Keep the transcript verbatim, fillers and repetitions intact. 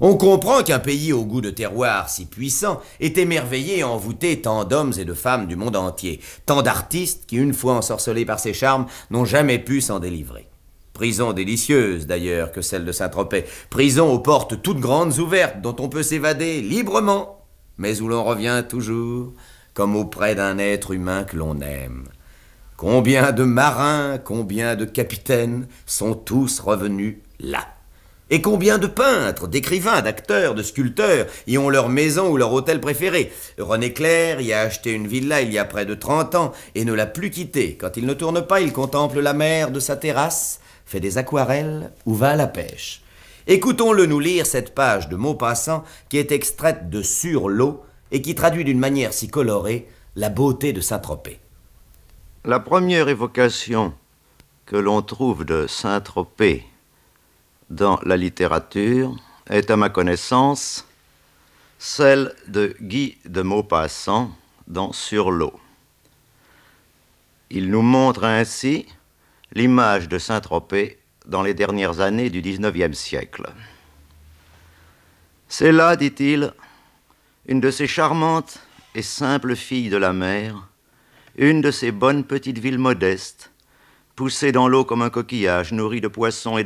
On comprend qu'un pays au goût de terroir si puissant est émerveillé et envoûté tant d'hommes et de femmes du monde entier, tant d'artistes qui, une fois ensorcelés par ses charmes, n'ont jamais pu s'en délivrer. Prison délicieuse, d'ailleurs, que celle de Saint-Tropez. Prison aux portes toutes grandes ouvertes, dont on peut s'évader librement, mais où l'on revient toujours, comme auprès d'un être humain que l'on aime. Combien de marins, combien de capitaines sont tous revenus là. Et combien de peintres, d'écrivains, d'acteurs, de sculpteurs y ont leur maison ou leur hôtel préféré. René Clair y a acheté une villa il y a près de trente ans et ne l'a plus quittée. Quand il ne tourne pas, il contemple la mer de sa terrasse, fait des aquarelles ou va à la pêche. Écoutons-le nous lire cette page de Maupassant qui est extraite de Sur l'eau et qui traduit d'une manière si colorée la beauté de Saint-Tropez. La première évocation que l'on trouve de Saint-Tropez dans la littérature est, à ma connaissance, celle de Guy de Maupassant dans Sur l'eau. Il nous montre ainsi l'image de Saint-Tropez dans les dernières années du dix-neuvième siècle. C'est là, dit-il, une de ces charmantes et simples filles de la mer, une de ces bonnes petites villes modestes, poussées dans l'eau comme un coquillage, nourries de poissons et